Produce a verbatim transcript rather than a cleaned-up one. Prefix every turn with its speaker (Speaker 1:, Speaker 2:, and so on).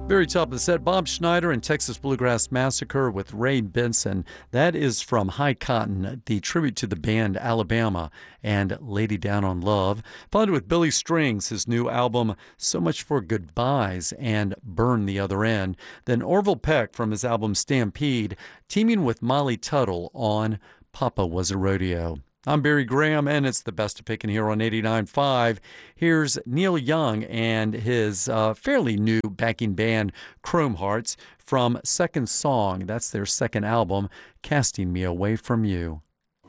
Speaker 1: Very top of the set, Bob Schneider and Texas Bluegrass Massacre with Ray Benson. That is from High Cotton, the tribute to the band Alabama, and Lady Down on Love. Followed with Billy Strings, his new album So Much for Goodbyes and Burn the Other End. Then Orville Peck from his album Stampede, teaming with Molly Tuttle on Papa Was a Rodeo. I'm Barry Graham, and it's the best of picking here on eighty-nine point five. Here's Neil Young and his uh, fairly new backing band, Chrome Hearts, from Second Song. That's their second album, Casting Me Away From You.